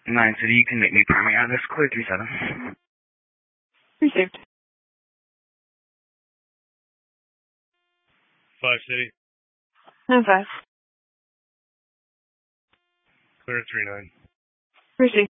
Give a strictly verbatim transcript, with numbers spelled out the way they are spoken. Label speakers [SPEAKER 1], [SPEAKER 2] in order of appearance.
[SPEAKER 1] Nine City, you can make me primary address, clear three seven.
[SPEAKER 2] Received.
[SPEAKER 3] Five City.
[SPEAKER 2] Nine five.
[SPEAKER 3] Clear three nine.
[SPEAKER 2] Received.